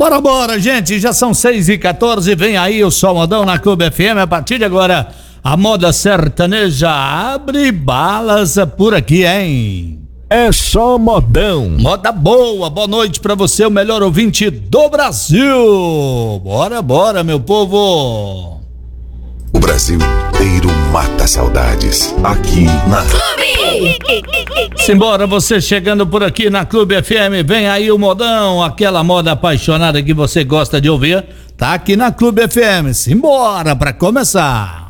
Bora, gente, já são 6h14, vem aí o Só Modão na Clube FM, a partir de agora, a moda sertaneja abre balas por aqui, hein? É só modão. Moda boa noite pra você, o melhor ouvinte do Brasil. Bora, meu povo. O Brasil inteiro mata saudades aqui na Clube. Simbora, você chegando por aqui na Clube FM, vem aí o modão, aquela moda apaixonada que você gosta de ouvir, tá aqui na Clube FM. Simbora pra começar.